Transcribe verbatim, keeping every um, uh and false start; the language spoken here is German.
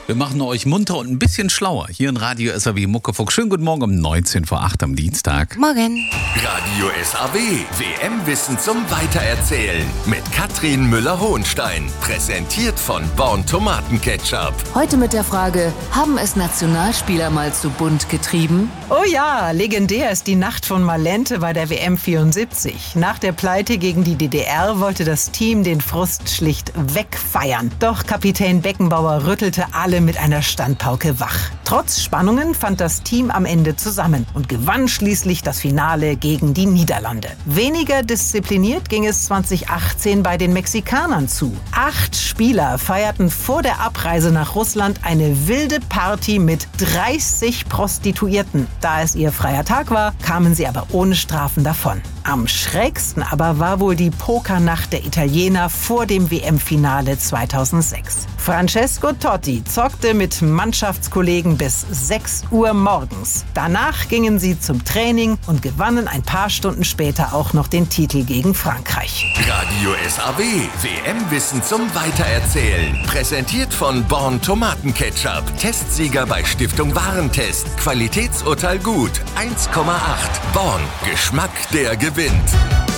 Wir machen euch munter und ein bisschen schlauer. Hier in Radio S A W Muckefuck. Schönen guten Morgen um neunzehn vor acht am Dienstag. Morgen. Radio S A W, W M-Wissen zum Weitererzählen. Mit Katrin Müller-Hohenstein. Präsentiert von Born Tomatenketchup. Heute mit der Frage, haben es Nationalspieler mal zu bunt getrieben? Oh ja, legendär ist die Nacht von Malente bei der W M vierundsiebzig. Nach der Pleite gegen die D D R wollte das Team den Frust schlicht wegfeiern. Doch Kapitän Beckenbauer rüttelte alle mit einer Standpauke wach. Trotz Spannungen fand das Team am Ende zusammen und gewann schließlich das Finale gegen die Niederlande. Weniger diszipliniert ging es zwanzig achtzehn bei den Mexikanern zu. Acht Spieler feierten vor der Abreise nach Russland eine wilde Party mit dreißig Prostituierten. Da es ihr freier Tag war, kamen sie aber ohne Strafen davon. Am schrägsten aber war wohl die Pokernacht der Italiener vor dem W M-Finale zweitausendsechs. Francesco Totti zockte mit Mannschaftskollegen bis sechs Uhr morgens. Danach gingen sie zum Training und gewannen ein paar Stunden später auch noch den Titel gegen Frankreich. Radio S A W, W M-Wissen zum Weitererzählen. Präsentiert von Born Tomatenketchup. Testsieger bei Stiftung Warentest. Qualitätsurteil gut. eins Komma acht. Born. Geschmack, der gewinnt.